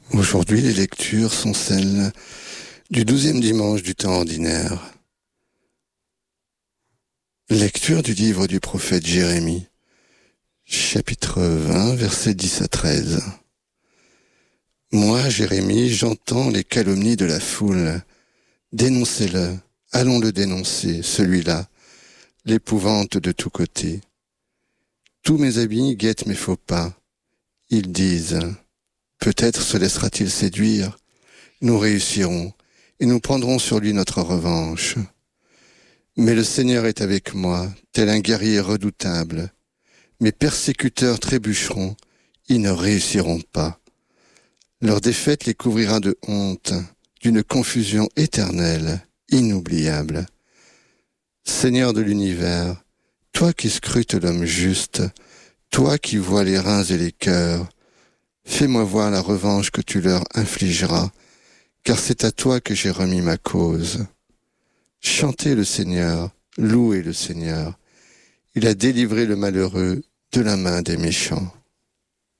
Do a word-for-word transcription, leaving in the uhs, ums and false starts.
Aujourd'hui, les lectures sont celles du douzième dimanche du temps ordinaire. Lecture du livre du prophète Jérémie, chapitre vingt, versets dix à treize. Moi, Jérémie, j'entends les calomnies de la foule. Dénoncez-le, allons le dénoncer, celui-là, l'épouvante de tous côtés. Tous mes amis guettent mes faux pas. Ils disent, peut-être se laissera-t-il séduire. Nous réussirons et nous prendrons sur lui notre revanche. Mais le Seigneur est avec moi, tel un guerrier redoutable. Mes persécuteurs trébucheront, ils ne réussiront pas. Leur défaite les couvrira de honte, d'une confusion éternelle, inoubliable. Seigneur de l'univers, toi qui scrutes l'homme juste, toi qui vois les reins et les cœurs, fais-moi voir la revanche que tu leur infligeras, car c'est à toi que j'ai remis ma cause. Chantez le Seigneur, louez le Seigneur. Il a délivré le malheureux de la main des méchants.